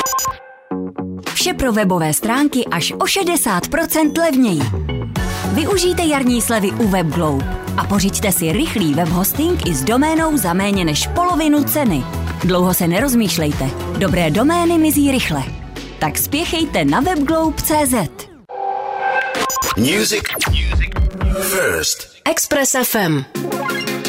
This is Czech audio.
Vše pro webové stránky až o 60% levněji. Využijte jarní slevy u WebGlobe a pořiďte si rychlý web hosting i s doménou za méně než polovinu ceny. Dlouho se nerozmýšlejte, dobré domény mizí rychle. Tak spěchejte na webglobe.cz. Music first. Express FM.